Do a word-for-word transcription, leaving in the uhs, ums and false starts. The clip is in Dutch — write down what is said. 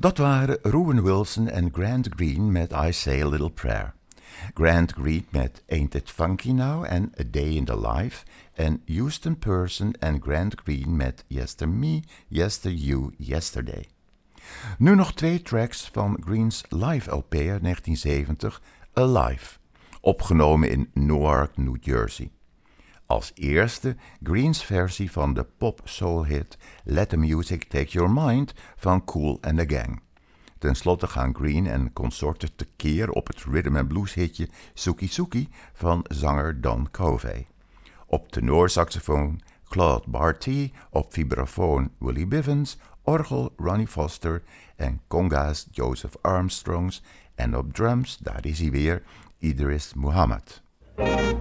Dat waren Rowan Wilson en Grant Green met I Say a Little Prayer. Grant Green met Ain't It Funky Now en A Day in the Life. En Houston Person en Grant Green met Yester Me, Yester You, Yesterday. Nu nog twee tracks van Green's live L P uit negentien zeventig, Alive, opgenomen in Newark, New Jersey. Als eerste Green's versie van de pop-soul hit Let the Music Take Your Mind van Kool and the Gang. Ten slotte gaan Green en consorten tekeer op het rhythm and blues hitje Suki Suki van zanger Don Covey. Op tenorsaxofoon Claude Barty, op vibrafoon Willie Bivens, orgel Ronnie Foster en conga's Joseph Armstrongs en op drums, daar is hij weer, Idris Muhammad.